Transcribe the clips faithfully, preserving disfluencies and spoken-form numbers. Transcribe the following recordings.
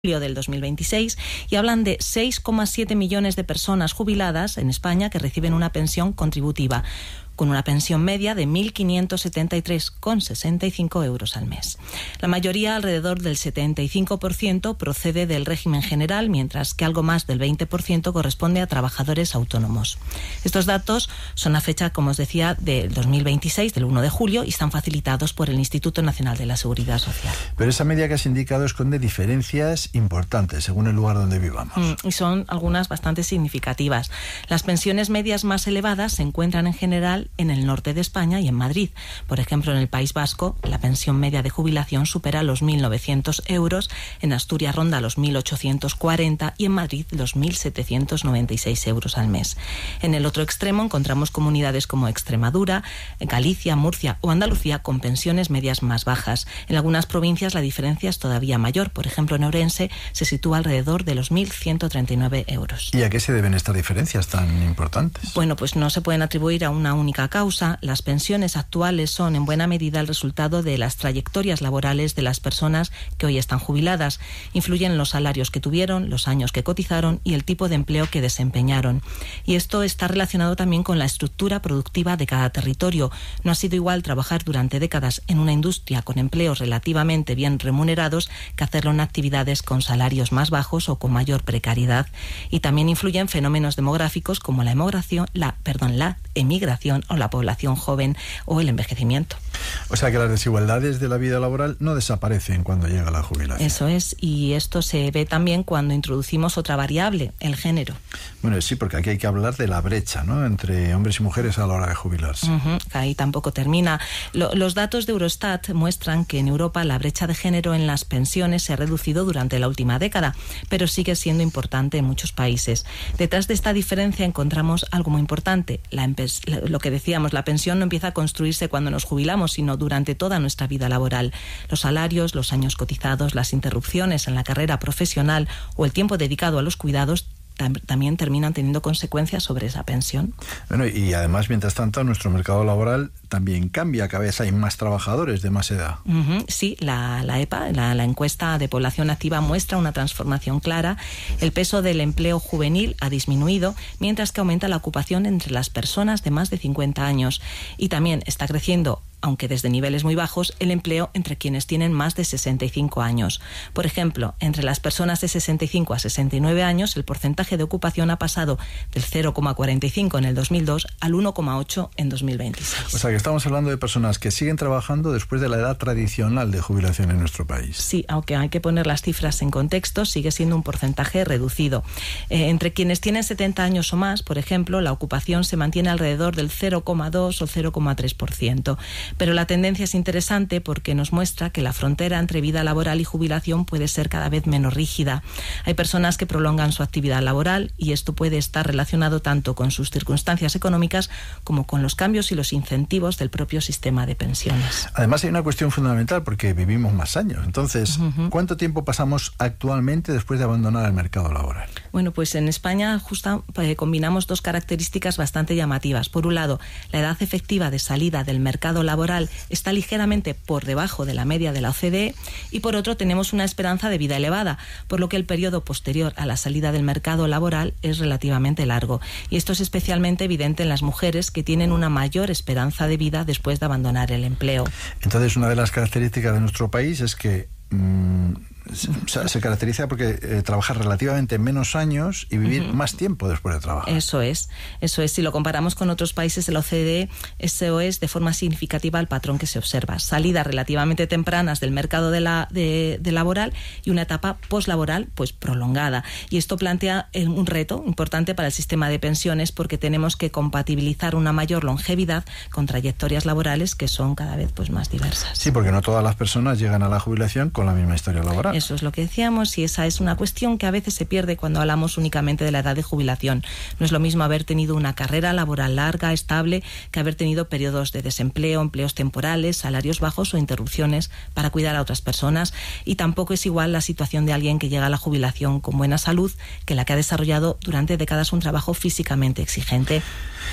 del dos mil veintiséis y hablan de seis coma siete millones de personas jubiladas en España que reciben una pensión contributiva, con una pensión media de mil quinientos setenta y tres coma sesenta y cinco euros al mes. La mayoría, alrededor del setenta y cinco por ciento, procede del régimen general, mientras que algo más del veinte por ciento corresponde a trabajadores autónomos. Estos datos son a fecha, como os decía, del dos mil veintiséis, del uno de julio, y están facilitados por el Instituto Nacional de la Seguridad Social. Pero esa media que has indicado esconde diferencias importantes según el lugar donde vivamos. Mm, y son algunas bastante significativas. Las pensiones medias más elevadas se encuentran en general en el norte de España y en Madrid. Por ejemplo, en el País Vasco, la pensión media de jubilación supera los mil novecientos euros, en Asturias ronda los mil ochocientos cuarenta y en Madrid los mil setecientos noventa y seis euros al mes. En el otro extremo encontramos comunidades como Extremadura, Galicia, Murcia o Andalucía con pensiones medias más bajas. En algunas provincias la diferencia es todavía mayor. Por ejemplo, en Ourense se sitúa alrededor de los mil ciento treinta y nueve euros. ¿Y a qué se deben estas diferencias tan importantes? Bueno, pues no se pueden atribuir a una única causa. Las pensiones actuales son en buena medida el resultado de las trayectorias laborales de las personas que hoy están jubiladas. Influyen los salarios que tuvieron, los años que cotizaron y el tipo de empleo que desempeñaron. Y esto está relacionado también con la estructura productiva de cada territorio. No ha sido igual trabajar durante décadas en una industria con empleos relativamente bien remunerados que hacerlo en actividades con salarios más bajos o con mayor precariedad. Y también influyen fenómenos demográficos como la emigración, la, perdón, la emigración o la población joven o el envejecimiento. O sea que las desigualdades de la vida laboral no desaparecen cuando llega la jubilación. Eso es, y esto se ve también cuando introducimos otra variable, el género. Bueno, sí, porque aquí hay que hablar de la brecha, ¿no?, entre hombres y mujeres a la hora de jubilarse. Uh-huh, ahí tampoco termina. Lo, los datos de Eurostat muestran que en Europa la brecha de género en las pensiones se ha reducido durante la última década, pero sigue siendo importante en muchos países. Detrás de esta diferencia encontramos algo muy importante. La, lo que decíamos, la pensión no empieza a construirse cuando nos jubilamos, sino durante toda nuestra vida laboral. Los salarios, los años cotizados, las interrupciones en la carrera profesional o el tiempo dedicado a los cuidados también terminan teniendo consecuencias sobre esa pensión. Bueno, y además, mientras tanto, nuestro mercado laboral también cambia, cada vez hay más trabajadores de más edad. Uh-huh, sí, la, la E P A, la, la encuesta de población activa, muestra una transformación clara. El peso del empleo juvenil ha disminuido, mientras que aumenta la ocupación entre las personas de más de cincuenta años. Y también está creciendo, aunque desde niveles muy bajos, el empleo entre quienes tienen más de sesenta y cinco años. Por ejemplo, entre las personas de sesenta y cinco a sesenta y nueve años, el porcentaje de ocupación ha pasado del cero coma cuarenta y cinco en el dos mil dos al uno coma ocho en dos mil veintiséis. O sea que estamos hablando de personas que siguen trabajando después de la edad tradicional de jubilación en nuestro país. Sí, aunque hay que poner las cifras en contexto, sigue siendo un porcentaje reducido. Eh, entre quienes tienen setenta años o más, por ejemplo, la ocupación se mantiene alrededor del cero coma dos o cero coma tres por ciento. Pero la tendencia es interesante porque nos muestra que la frontera entre vida laboral y jubilación puede ser cada vez menos rígida. Hay personas que prolongan su actividad laboral y esto puede estar relacionado tanto con sus circunstancias económicas como con los cambios y los incentivos del propio sistema de pensiones. Además, hay una cuestión fundamental porque vivimos más años. Entonces, uh-huh. ¿cuánto tiempo pasamos actualmente después de abandonar el mercado laboral? Bueno, pues en España justo eh, combinamos dos características bastante llamativas. Por un lado, la edad efectiva de salida del mercado laboral está ligeramente por debajo de la media de la O C D E y por otro tenemos una esperanza de vida elevada, por lo que el periodo posterior a la salida del mercado laboral es relativamente largo. Y esto es especialmente evidente en las mujeres que tienen una mayor esperanza de vida después de abandonar el empleo. Entonces, una de las características de nuestro país es que mmm, se, se caracteriza porque eh, trabajar relativamente menos años y vivir uh-huh. más tiempo después de trabajar. Eso es, eso es. Si lo comparamos con otros países de la O C D E, eso es de forma significativa el patrón que se observa. Salidas relativamente tempranas del mercado de la de, de laboral y una etapa poslaboral pues prolongada. Y esto plantea un reto importante para el sistema de pensiones porque tenemos que compatibilizar una mayor longevidad con trayectorias laborales que son cada vez pues más diversas. Sí, porque no todas las personas llegan a la jubilación con la misma historia laboral. Eso es lo que decíamos y esa es una cuestión que a veces se pierde cuando hablamos únicamente de la edad de jubilación. No es lo mismo haber tenido una carrera laboral larga, estable, que haber tenido periodos de desempleo, empleos temporales, salarios bajos o interrupciones para cuidar a otras personas. Y tampoco es igual la situación de alguien que llega a la jubilación con buena salud que la que ha desarrollado durante décadas un trabajo físicamente exigente.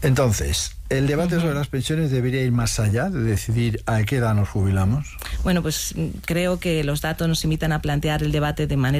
Entonces, ¿el debate uh-huh. sobre las pensiones debería ir más allá de decidir a qué edad nos jubilamos? Bueno, pues creo que los datos nos invitan a plantear el debate de manera